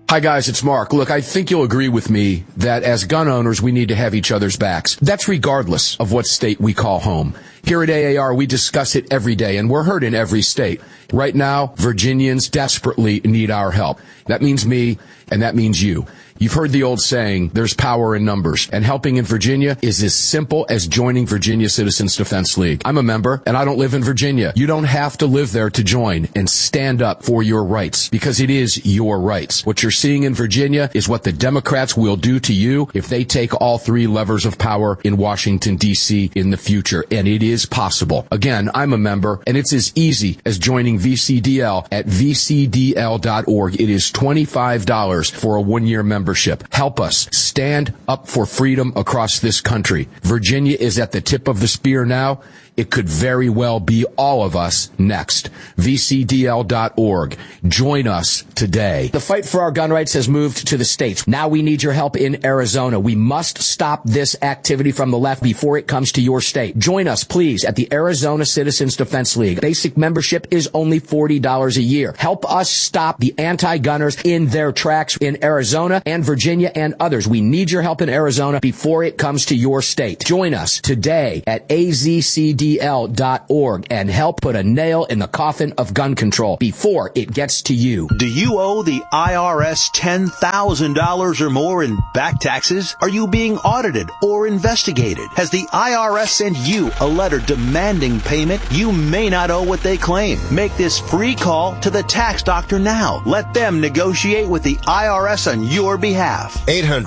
Hi, guys, it's Mark. Look, I think you'll agree with me that as gun owners, we need to have each other's backs. That's regardless of what state we call home. Here at AAR, we discuss it every day, and we're heard in every state. Right now, Virginians desperately need our help. That means me, and that means you. You've heard the old saying, there's power in numbers, and helping in Virginia is as simple as joining Virginia Citizens Defense League. I'm a member, and I don't live in Virginia. You don't have to live there to join and stand up for your rights, because it is your rights. What you're seeing in Virginia is what the Democrats will do to you if they take all three levers of power in Washington, D.C. in the future, and it is possible. Again, I'm a member, and it's as easy as joining VCDL at vcdl.org. It is $25 for a one-year membership. Help us stand up for freedom across this country. Virginia is at the tip of the spear now. It could very well be all of us next. VCDL.org. Join us today. The fight for our gun rights has moved to the states. Now we need your help in Arizona. We must stop this activity from the left before it comes to your state. Join us, please, at the Arizona Citizens Defense League. Basic membership is only $40 a year. Help us stop the anti-gunners in their tracks in Arizona and Virginia and others. We need your help in Arizona before it comes to your state. Join us today at AZCDL.org and help put a nail in the coffin of gun control before it gets to you. Do you owe the IRS $10,000 or more in back taxes? Are you being audited or investigated? Has the IRS sent you a letter demanding payment? You may not owe what they claim. Make this free call to the tax doctor now. Let them negotiate with the IRS on your behalf.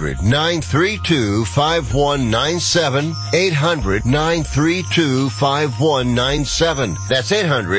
800-932-5197. 800-932-5197. That's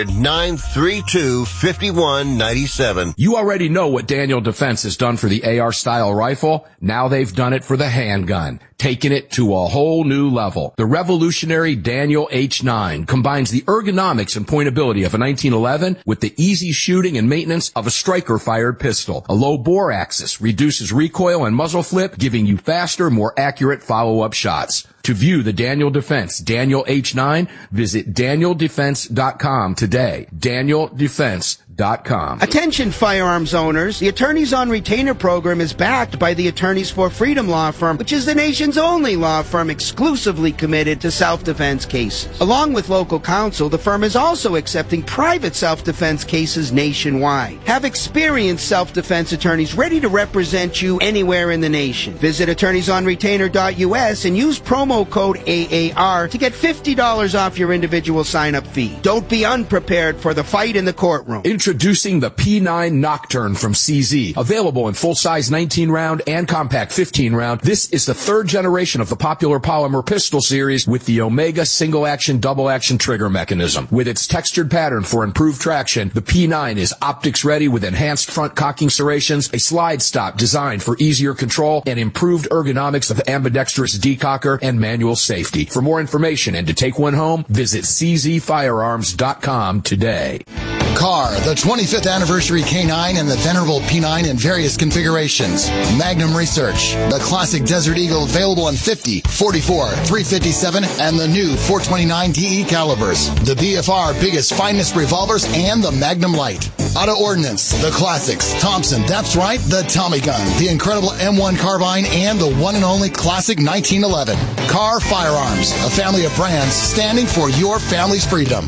800-932-5197. You already know what Daniel Defense has done for the AR-style rifle. Now they've done it for the handgun, taking it to a whole new level. The revolutionary Daniel H9 combines the ergonomics and pointability of a 1911 with the easy shooting and maintenance of a striker-fired pistol. A low bore axis reduces recoil and muzzle flip, giving you faster, more accurate follow-up shots. To view the Daniel Defense Daniel H9, visit DanielDefense.com today. DanielDefense.com. Attention firearms owners. The Attorneys on Retainer program is backed by the Attorneys for Freedom law firm, which is the nation's only law firm exclusively committed to self-defense cases. Along with local counsel, the firm is also accepting private self-defense cases nationwide. Have experienced self-defense attorneys ready to represent you anywhere in the nation. Visit attorneysonretainer.us and use promo code AAR to get $50 off your individual sign-up fee. Don't be unprepared for the fight in the courtroom. Introducing the P9 Nocturne from CZ. Available in full-size 19-round and compact 15-round, this is the third generation of the popular polymer pistol series with the Omega single-action, double-action trigger mechanism. With its textured pattern for improved traction, the P9 is optics-ready with enhanced front cocking serrations, a slide stop designed for easier control, and improved ergonomics of ambidextrous decocker and manual safety. For more information and to take one home, visit czfirearms.com today. Car, the 25th anniversary K9 and the venerable P9 in various configurations. Magnum Research, the classic Desert Eagle available in 50, 44, 357, and the new 429 DE calibers. The BFR biggest, finest revolvers and the Magnum Light. Auto Ordnance, the classics. Thompson, that's right, the Tommy gun, the incredible M1 carbine, and the one and only classic 1911. Car Firearms, a family of brands standing for your family's freedom.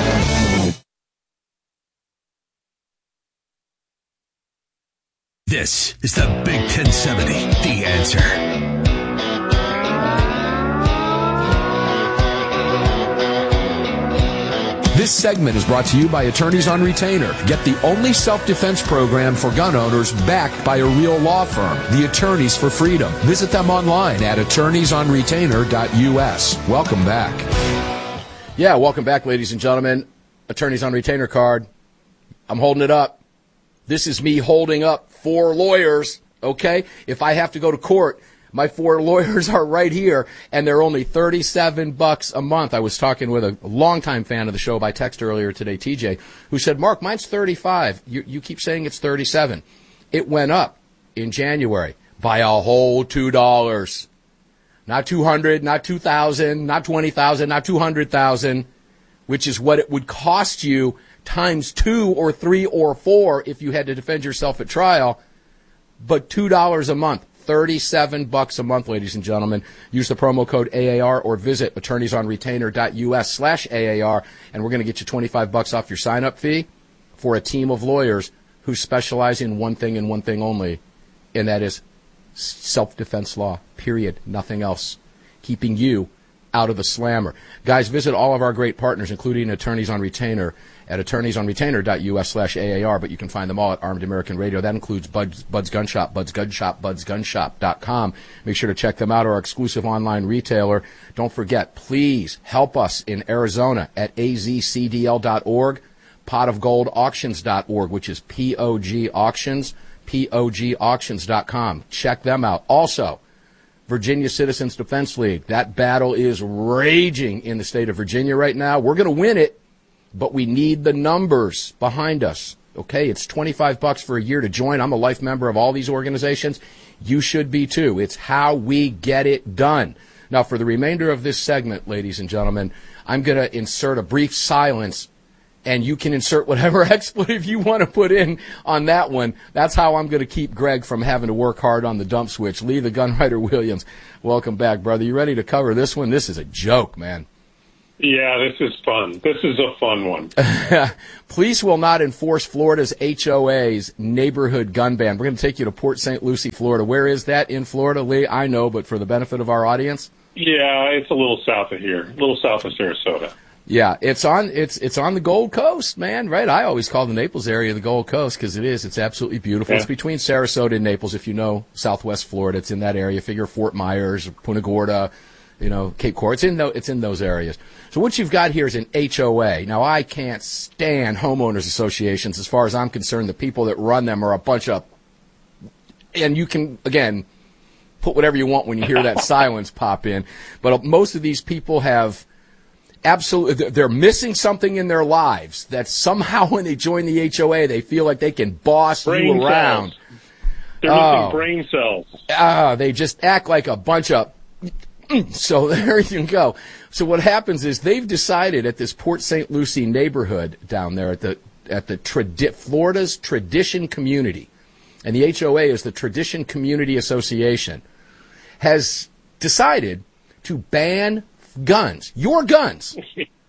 This is the Big 1070, The Answer. This segment is brought to you by Attorneys on Retainer. Get the only self-defense program for gun owners backed by a real law firm, the Attorneys for Freedom. Visit them online at attorneysonretainer.us. Welcome back. Yeah, welcome back, ladies and gentlemen. Attorneys on Retainer card. I'm holding it up. This is me holding up 4 lawyers, okay? If I have to go to court, my 4 lawyers are right here, and they're only $37 a month. I was talking with a longtime fan of the show by text earlier today, TJ, who said, Mark, mine's $35. You keep saying it's $37. It went up in January by a whole $2. Not $200, not $2,000, not $20,000, not $200,000, which is what it would cost you times 2 or 3 or 4 if you had to defend yourself at trial. but $2 a month. $37 a month, ladies and gentlemen. Use the promo code AAR or visit attorneysonretainer.us/AAR, and we're going to get you $25 off your sign-up fee for a team of lawyers who specialize in one thing and one thing only, and that is self-defense law, period, nothing else, keeping you out of the slammer. Guys, visit all of our great partners, including Attorneys on Retainer, at attorneysonretainer.us/AAR, but you can find them all at Armed American Radio. That includes Bud's Gun Shop, budsgunshop.com. Make sure to check them out, our exclusive online retailer. Don't forget, please help us in Arizona at azcdl.org, potofgoldauctions.org, which is POG Auctions, POGauctions.com. Check them out. Also, Virginia Citizens Defense League. That battle is raging in the state of Virginia right now. We're going to win it, but we need the numbers behind us. Okay, it's $25 for a year to join. I'm a life member of all these organizations. You should be too. It's how we get it done. Now, for the remainder of this segment, ladies and gentlemen, I'm going to insert a brief silence, and you can insert whatever expletive you want to put in on that one. That's how I'm going to keep Greg from having to work hard on the dump switch. Lee the Gunwriter Williams, welcome back, brother. You ready to cover this one? This is a joke, man. Yeah, this is fun. This is a fun one. Police will not enforce Florida's HOA's neighborhood gun ban. We're going to take you to Port St. Lucie, Florida. Where is that in Florida, Lee? I know, but for the benefit of our audience. Yeah, it's a little south of here, a little south of Sarasota. Yeah, it's on the Gold Coast, man, right? I always call the Naples area the Gold Coast because it is. It's absolutely beautiful. Yeah. It's between Sarasota and Naples, if you know Southwest Florida. It's in that area. Figure Fort Myers, Punta Gorda, Cape Coral. It's in those areas. So what you've got here is an HOA. Now, I can't stand homeowners associations. As far as I'm concerned, the people that run them are a bunch of, and you can, again, put whatever you want when you hear that silence pop in. But most of these people have absolutely, they're missing something in their lives that somehow when they join the HOA, they feel like they can boss you around. They're missing brain cells. They just act like a bunch of, so there you go. So what happens is they've decided at this Port St. Lucie neighborhood down there at the Florida's Tradition Community, and the HOA is the Tradition Community Association, has decided to ban guns, your guns,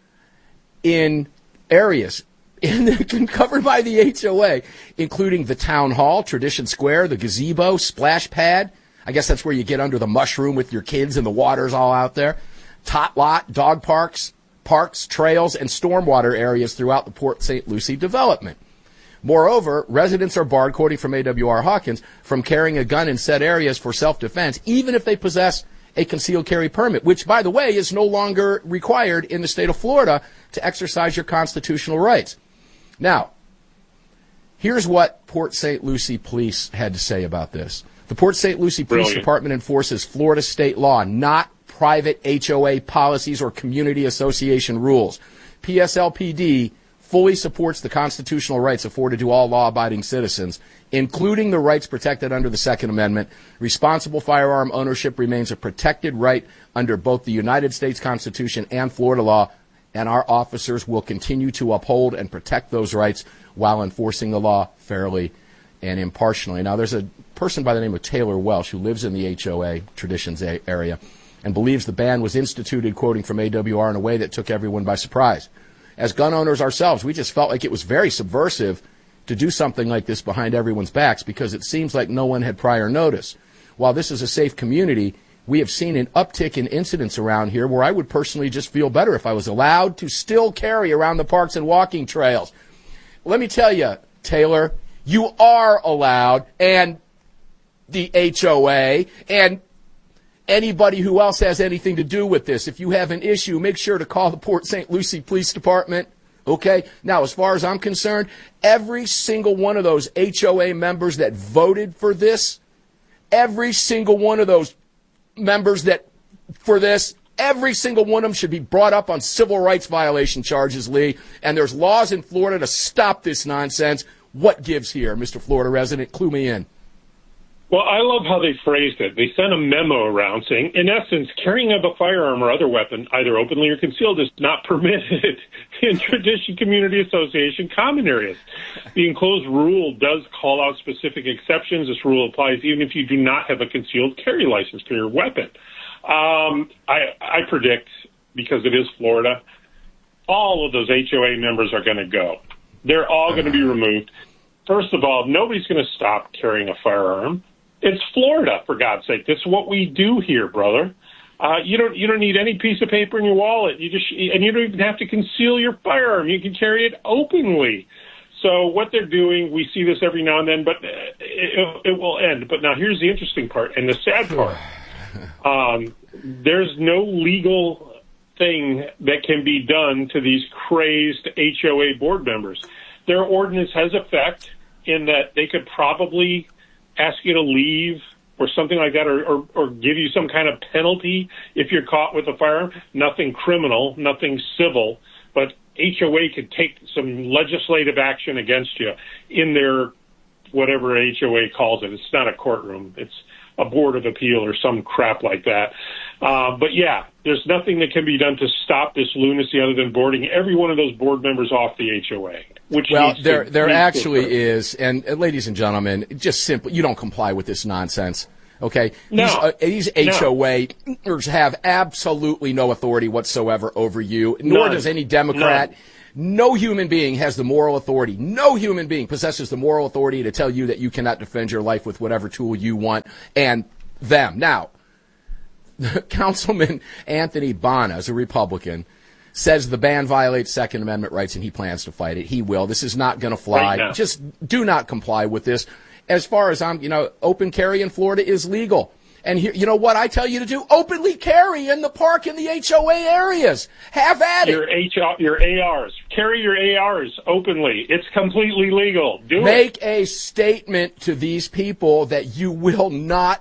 in areas covered by the HOA, including the town hall, Tradition Square, the gazebo, splash pad. I guess that's where you get under the mushroom with your kids and the water's all out there. Tot lot, dog parks, trails, and stormwater areas throughout the Port St. Lucie development. Moreover, residents are barred, quoting from AWR Hawkins, from carrying a gun in said areas for self-defense, even if they possess a concealed carry permit, which, by the way, is no longer required in the state of Florida to exercise your constitutional rights. Now, here's what Port St. Lucie police had to say about this. The Port St. Lucie Police Department enforces Florida state law, not private HOA policies or community association rules. PSLPD fully supports the constitutional rights afforded to all law-abiding citizens, including the rights protected under the Second Amendment. Responsible firearm ownership remains a protected right under both the United States Constitution and Florida law, and our officers will continue to uphold and protect those rights while enforcing the law fairly and impartially. Now, there's a person by the name of Taylor Welsh who lives in the HOA Traditions area and believes the ban was instituted, quoting from AWR, in a way that took everyone by surprise. As gun owners ourselves, we just felt like it was very subversive to do something like this behind everyone's backs because it seems like no one had prior notice. While this is a safe community, we have seen an uptick in incidents around here where I would personally just feel better if I was allowed to still carry around the parks and walking trails. Let me tell you, Taylor, you are allowed, and the HOA, and anybody who else has anything to do with this. If you have an issue, make sure to call the Port St. Lucie Police Department. Okay? Now, as far as I'm concerned, every single one of those HOA members that voted for this, every single one of those members every single one of them should be brought up on civil rights violation charges, Lee. And there's laws in Florida to stop this nonsense. What gives here, Mr. Florida resident? Clue me in. Well, I love how they phrased it. They sent a memo around saying, in essence, carrying of a firearm or other weapon, either openly or concealed, is not permitted in Tradition Community Association common areas. The enclosed rule does call out specific exceptions. This rule applies even if you do not have a concealed carry license for your weapon. I predict, because it is Florida, all of those HOA members are going to go. They're all going to be removed. First of all, nobody's going to stop carrying a firearm. It's Florida, for God's sake. This is what we do here, brother. You don't need any piece of paper in your wallet. And you don't even have to conceal your firearm. You can carry it openly. So what they're doing, we see this every now and then, but it will end. But now here's the interesting part and the sad part. There's no legal thing that can be done to these crazed HOA board members. Their ordinance has effect in that they could probably ask you to leave or something like that, or give you some kind of penalty if you're caught with a firearm. Nothing criminal, nothing civil, but HOA could take some legislative action against you in their whatever HOA calls it. It's not a courtroom. It's a board of appeal or some crap like that. But yeah, there's nothing that can be done to stop this lunacy other than boarding every one of those board members off the HOA. Well, there actually is, and ladies and gentlemen, just simply, you don't comply with this nonsense, okay? No. These HOAs have absolutely no authority whatsoever over you, nor does any Democrat. No human being has the moral authority. No human being possesses the moral authority to tell you that you cannot defend your life with whatever tool you want and them. Now, Councilman Anthony Bana, as a Republican, says the ban violates Second Amendment rights and he plans to fight it. He will. This is not going to fly. Right, just do not comply with this. As far as open carry in Florida is legal. And here, you know what I tell you to do? Openly carry in the park in the HOA areas. Have at it. Your ARs. Carry your ARs openly. It's completely legal. Make a statement to these people that you will not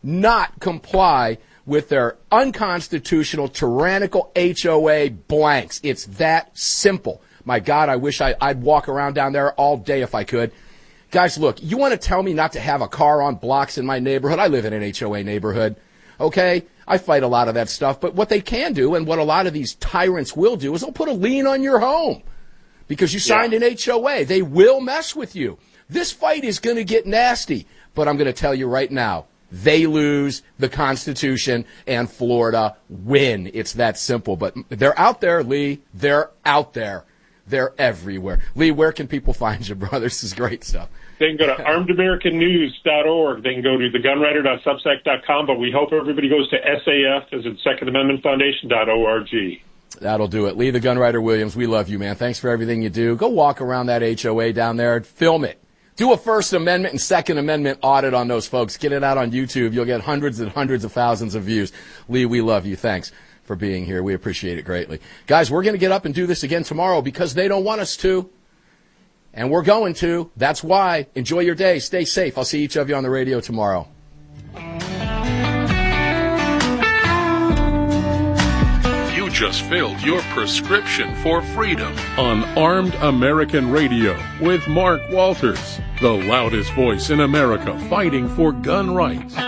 comply with their unconstitutional, tyrannical HOA blanks. It's that simple. My God, I wish I'd walk around down there all day if I could. Guys, look, you want to tell me not to have a car on blocks in my neighborhood? I live in an HOA neighborhood, okay? I fight a lot of that stuff. But what they can do, and what a lot of these tyrants will do, is they'll put a lien on your home because you signed an HOA. They will mess with you. This fight is going to get nasty. But I'm going to tell you right now, they lose, the Constitution and Florida win. It's that simple. But they're out there, Lee. They're out there. They're everywhere. Lee, where can people find you, brother? This is great stuff. They can go to armedamericannews.org. They can go to thegunwriter.substack.com, but we hope everybody goes to SAF, as in Second Amendment Foundation.org. That'll do it. Lee the Gunwriter Williams, we love you, man. Thanks for everything you do. Go walk around that HOA down there. Film it. Do a First Amendment and Second Amendment audit on those folks. Get it out on YouTube. You'll get hundreds and hundreds of thousands of views. Lee, we love you. Thanks for being here. We appreciate it greatly. Guys, we're going to get up and do this again tomorrow because they don't want us to. And we're going to. That's why. Enjoy your day. Stay safe. I'll see each of you on the radio tomorrow. You just filled your prescription for freedom on Armed American Radio with Mark Walters, the loudest voice in America fighting for gun rights.